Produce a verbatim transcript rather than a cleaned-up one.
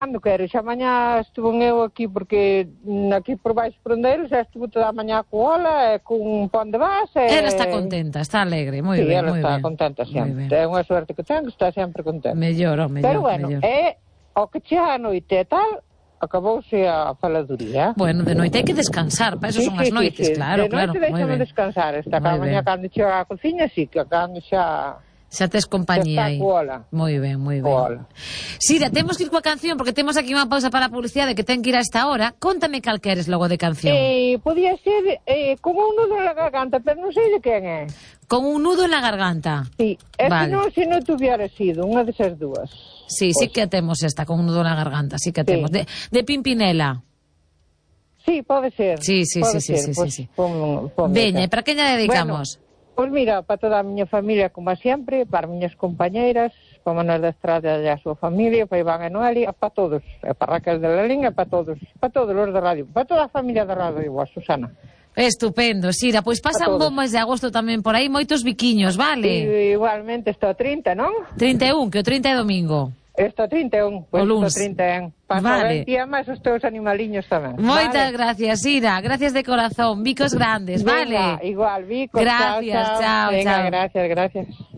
Cando quero, xa mañá estuve eu aquí, porque aquí por baixo por onde eles, xa estuve toda a mañá cola, e cun pón de base. Ela está contenta, está alegre, moi sí, ben, moi ben. Sí, ela está ben. contenta sempre. É unha suerte que ten, que está sempre contenta. Mellor, o mellor. Pero bueno, mellor. é o que chega a noite e tal, acabouse a faladuría. Bueno, de noite hai que descansar, para eso sí, son sí, as noites, sí, claro, de claro. De noite deixame descansar, esta cada mañá cando chega a cociña, sí, que cando xa... Xa tes compañía aí. Moi ben, moi ben. Cola. Sira, temos que ir coa canción, porque temos aquí unha pausa para a publicidade que ten que ir a esta hora. Contame cal queres logo de canción. Eh, podía ser eh, con un nudo na garganta, pero non sei de quen é. Con un nudo en la garganta. Sí, é vale. que non, se non tuviera sido unha desas dúas. Sí, pues... sí que temos esta, con un nudo na garganta, sí que temos. Sí. De, de Pimpinela. Sí, pode ser. Sí, sí, pode sí, ser. sí, Pues, sí, sí. Pon, pon Veña, e para que lla dedicamos? Bueno, pois pues mira, para toda a miña familia, como sempre, para as miñas compañeiras, para Manuel da Estrada e a súa familia, para Iván e Noelia, para todos, e para Raquel de la Linha, para todos, para todos os de radio, para toda a familia da radio, a Susana. Estupendo, Sira, pois pasa un bom mes de agosto tamén por aí, moitos biquiños, vale? E, igualmente está o trinta, non? trinta e un, que o trinta é domingo. Está trinta e un, pois pues está trinta e un. Pasa vale. ben, e máis os teus animaliños tamén. Moitas vale. gracias, Sira, gracias de corazón, bicos grandes, Venga, vale? igual, bicos, gracias, chao, chao. Venga, chao. gracias, gracias.